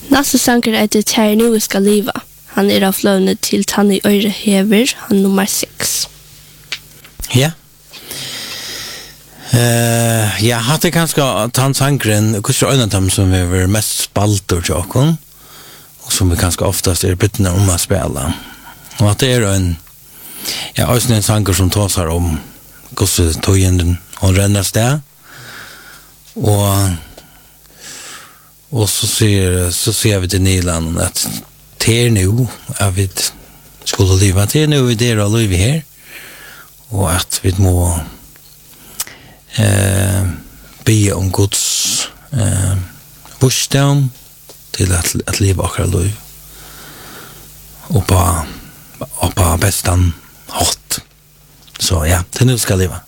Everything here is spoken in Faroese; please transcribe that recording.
Nästa sanger är det här nu ska leva. Han är av flönet till Tanny Øyre Hever, han nummer 6. Ja. Jag hade ganska tandsangren, kanske en av dem som vi var mest spaltor till oss, och som vi ganska oftast är bytna om att spela. Och att det är en, också en sanger som tar om gossetojen och rennas där. Och så ser vi till Nyland att det är nu att vi skulle leva, det är nu vi där och lever här. Och att vi må be om Guds vursdom till att leva akkurat liv. Och på bästan hårt. Så ja, det nu ska leva.